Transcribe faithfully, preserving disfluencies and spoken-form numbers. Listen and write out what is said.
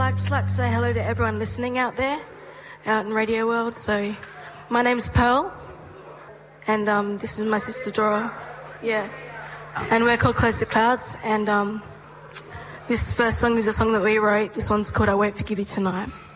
like just like to say hello to everyone listening out there, out in Radio World. So, my name's Pearl, and um, this is my sister Dora. Yeah, and we're called Close to Clouds. And um, this first song is a song that we wrote. This one's called "I Won't Forgive You Tonight."